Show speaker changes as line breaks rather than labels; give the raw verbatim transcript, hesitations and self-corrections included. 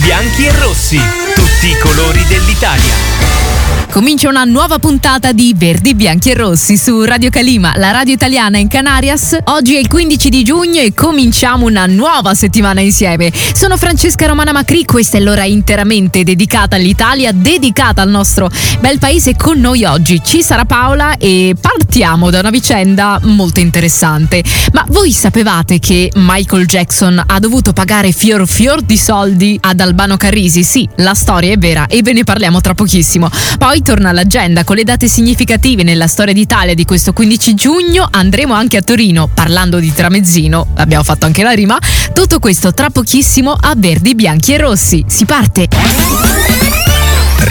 bianchi e rossi, tutti i colori dell'Italia.
Comincia una nuova puntata di Verdi, Bianchi e Rossi su Radio Calima, la radio italiana in Canarias. Oggi è il quindici di giugno e cominciamo una nuova settimana insieme. Sono Francesca Romana Macri, questa è l'ora interamente dedicata all'Italia, dedicata al nostro bel paese. Con noi oggi ci sarà Paola e partiamo da una vicenda molto interessante. Ma voi sapevate che Michael Jackson ha dovuto pagare fior fior di soldi ad Albano Carrisi? Sì, la storia è vera e ve ne parliamo tra pochissimo. Poi torna all'agenda con le date significative nella storia d'Italia di questo quindici giugno. Andremo anche a Torino parlando di tramezzino, abbiamo fatto anche la rima. Tutto questo tra pochissimo a Verdi, Bianchi e Rossi. Si parte!